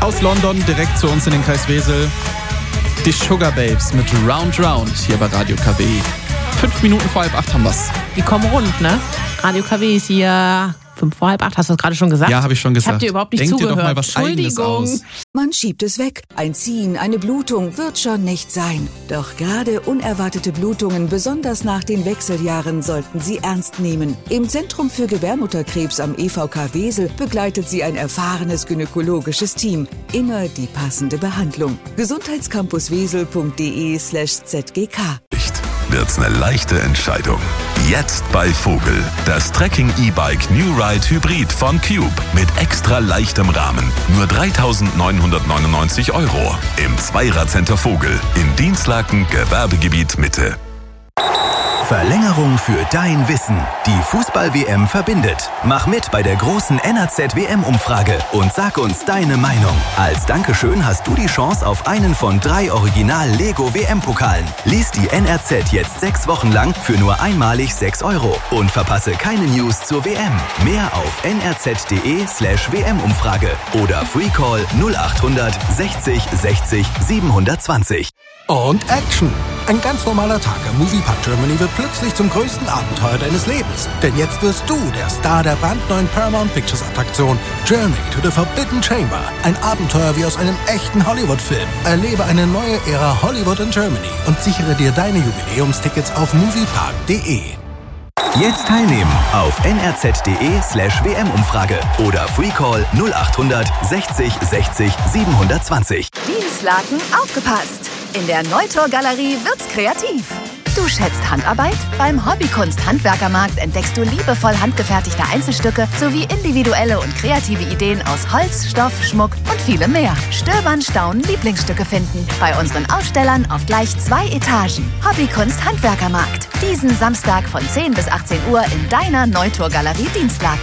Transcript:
aus London direkt zu uns in den Kreis Wesel. Die Sugar Babes mit Round Round hier bei Radio KW. 5 Minuten vor 7:30 haben wir's. Die kommen rund, ne? Radio KW ist hier 5 vor 7:30, hast du das gerade schon gesagt? Ja, habe ich schon gesagt. Ich hab dir überhaupt nicht Denk zugehört. Dir doch mal was Eigenes aus. Man schiebt es weg. Ein Ziehen, eine Blutung wird schon nicht sein. Doch gerade unerwartete Blutungen, besonders nach den Wechseljahren, sollten Sie ernst nehmen. Im Zentrum für Gebärmutterkrebs am EVK Wesel begleitet Sie ein erfahrenes gynäkologisches Team. Immer die passende Behandlung. gesundheitscampuswesel.de/zgk. Wird's eine leichte Entscheidung. Jetzt bei Vogel. Das Trekking-E-Bike New Ride Hybrid von Cube mit extra leichtem Rahmen. Nur 3.999 € im Zweirad-Center Vogel in Dinslaken, Gewerbegebiet Mitte. Verlängerung für dein Wissen. Die Fußball-WM verbindet. Mach mit bei der großen NRZ-WM-Umfrage und sag uns deine Meinung. Als Dankeschön hast du die Chance auf einen von 3 Original-Lego-WM-Pokalen. Lies die NRZ jetzt 6 Wochen lang für nur einmalig 6 € und verpasse keine News zur WM. Mehr auf nrz.de/WM-Umfrage oder Freecall 0800 60 60 720. Und Action! Ein ganz normaler Tag im Moviepark Germany wird plötzlich zum größten Abenteuer deines Lebens. Denn jetzt wirst du der Star der brandneuen Paramount Pictures Attraktion Journey to the Forbidden Chamber. Ein Abenteuer wie aus einem echten Hollywood-Film. Erlebe eine neue Ära Hollywood in Germany und sichere dir deine Jubiläumstickets auf moviepark.de. Jetzt teilnehmen auf nrz.de/WM-Umfrage oder Freecall 0800 60 60 720. Dinslaken, aufgepasst! In der Neutor-Galerie wird's kreativ. Du schätzt Handarbeit? Beim Hobbykunst-Handwerkermarkt entdeckst du liebevoll handgefertigte Einzelstücke sowie individuelle und kreative Ideen aus Holz, Stoff, Schmuck und vielem mehr. Stöbern, staunen, Lieblingsstücke finden. Bei unseren Ausstellern auf gleich 2 Etagen. Hobbykunst-Handwerkermarkt. Diesen Samstag von 10 bis 18 Uhr in deiner Neutor-Galerie Dinslaken.